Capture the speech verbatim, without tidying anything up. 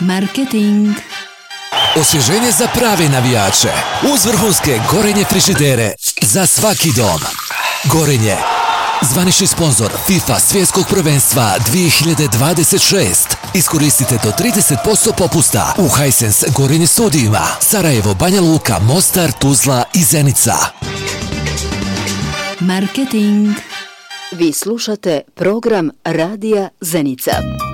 Marketing. Osvježenje za prave navijače. Uz vrhunske Gorenje frižidere. Za svaki dom. Gorenje. Zvanični sponzor FIFA svjetskog prvenstva dvije hiljade dvadeset šest. Iskoristite do trideset posto popusta u Hisense Gorenje studijima. Sarajevo, Banja Luka, Mostar, Tuzla i Zenica. Marketing. Vi slušate program Radija Zenica.